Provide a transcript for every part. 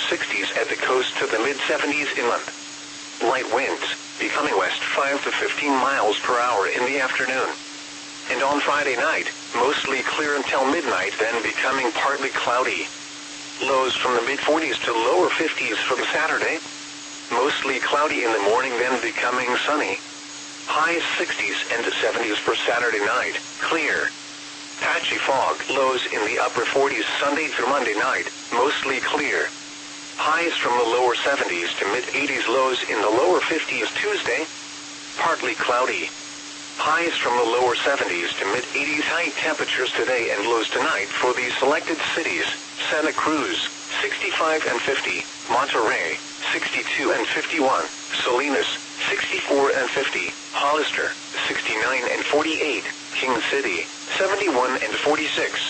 60s at the coast to the mid-70s inland. Light winds, becoming west 5 to 15 miles per hour in the afternoon. And on Friday night, mostly clear until midnight, then becoming partly cloudy. Lows from the mid-40s to lower 50s for Saturday. Mostly cloudy in the morning, then becoming sunny. Highs 60s and 70s for Saturday night, clear. Patchy fog, lows in the upper 40s Sunday through Monday night, mostly clear. Highs from the lower 70s to mid-80s, lows in the lower 50s Tuesday, partly cloudy. Highs from the lower 70s to mid-80s, high temperatures today and lows tonight for the selected cities: Santa Cruz, 65 and 50, Monterey, 62 and 51, Salinas, 64 and 50, Hollister, 69 and 48, King City, 71 and 46.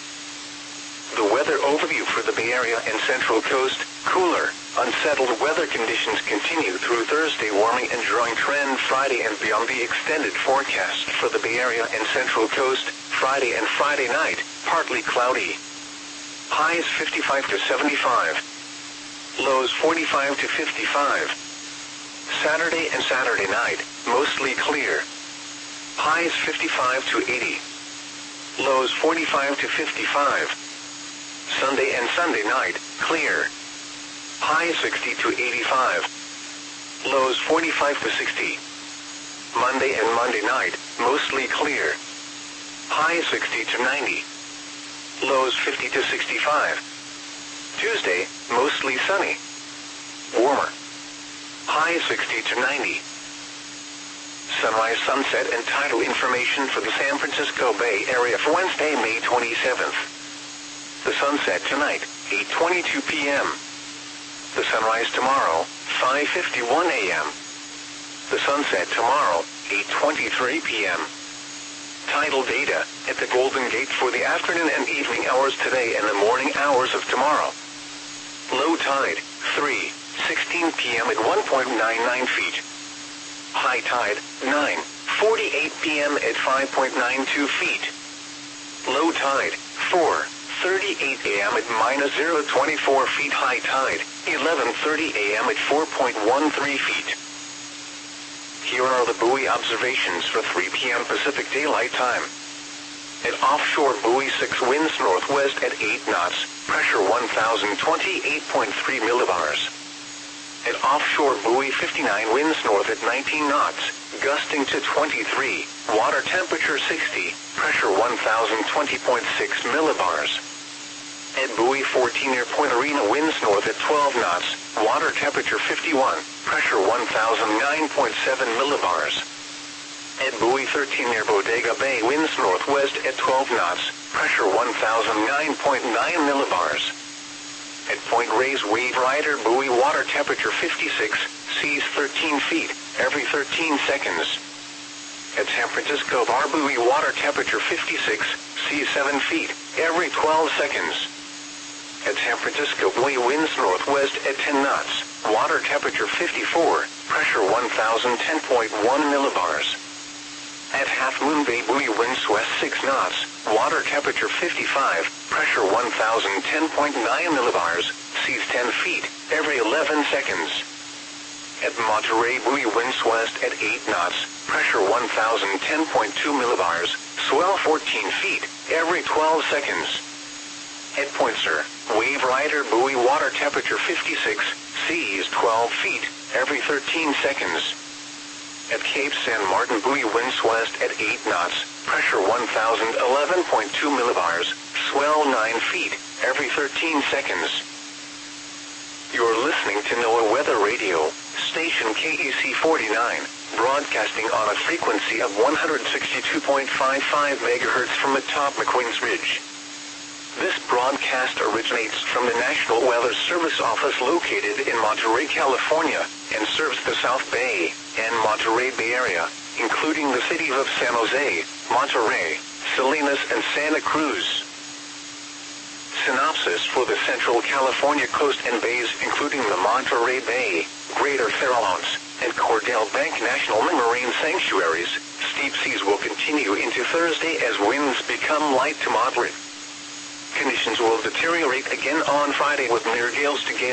The weather overview for the Bay Area and Central Coast: cooler, unsettled weather conditions continue through Thursday, warming and drying trend Friday and beyond. The extended forecast for the Bay Area and Central Coast: Friday and Friday night, partly cloudy. Highs 55 to 75. Lows 45 to 55. Saturday and Saturday night, mostly clear. Highs 55 to 80. Lows 45 to 55. Sunday and Sunday night, clear. Highs 60 to 85. Lows 45 to 60. Monday and Monday night, mostly clear. Highs 60 to 90. Lows 50 to 65. Tuesday, mostly sunny. Warmer. Highs 60 to 90. Sunrise, sunset, and tidal information for the San Francisco Bay Area for Wednesday, May 27th. The sunset tonight, 8:22 p.m. The sunrise tomorrow, 5:51 a.m. The sunset tomorrow, 8:23 p.m. Tidal data at the Golden Gate for the afternoon and evening hours today and the morning hours of tomorrow. Low tide, 3:16 p.m. at 1.99 feet. High tide, 9:48 p.m. at 5.92 feet. Low tide, 4:38 a.m. at -0.24 feet. High tide, 11:30 a.m. at 4.13 feet. Here are the buoy observations for 3 p.m. Pacific Daylight Time. At offshore buoy 6, winds northwest at 8 knots, pressure 1,028.3 millibars. At offshore buoy 59, winds north at 19 knots, gusting to 23, water temperature 60, pressure 1,020.6 millibars. At buoy 14 near Point Arena, winds north at 12 knots, water temperature 51, pressure 1,009.7 millibars. At buoy 13 near Bodega Bay, winds northwest at 12 knots, pressure 1,009.9 millibars. At Point Reyes Wave Rider buoy, water temperature 56, seas 13 feet, every 13 seconds. At San Francisco Bar buoy, water temperature 56, seas 7 feet, every 12 seconds. At San Francisco buoy, winds northwest at 10 knots, water temperature 54, pressure 1,010.1 millibars. At Half Moon Bay buoy, winds west 6 knots, water temperature 55, pressure 1,010.9 millibars, seas 10 feet, every 11 seconds. At Monterey buoy, winds west at 8 knots, pressure 1,010.2 millibars, swell 14 feet, every 12 seconds. At Point Sur, Wave Rider buoy, water temperature 56, seas 12 feet, every 13 seconds. At Cape San Martin buoy, winds west at 8 knots, pressure 1,011.2 millibars, swell 9 feet, every 13 seconds. You're listening to NOAA Weather Radio, station KEC 49, broadcasting on a frequency of 162.55 MHz from atop McQueen's Ridge. This broadcast originates from the National Weather Service office located in Monterey, California, and serves the South Bay and Monterey Bay Area, including the cities of San Jose, Monterey, Salinas, and Santa Cruz. Synopsis for the Central California coast and bays, including the Monterey Bay, Greater Farallones, and Cordell Bank National Marine Sanctuaries. Steep seas will continue into Thursday as winds become light to moderate. Conditions will deteriorate again on Friday with near gales to gale